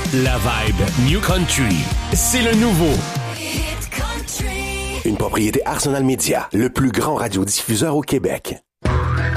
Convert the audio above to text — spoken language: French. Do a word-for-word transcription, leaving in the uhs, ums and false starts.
La vibe New Country, c'est le nouveau. Une propriété Arsenal Media, le plus grand radiodiffuseur au Québec.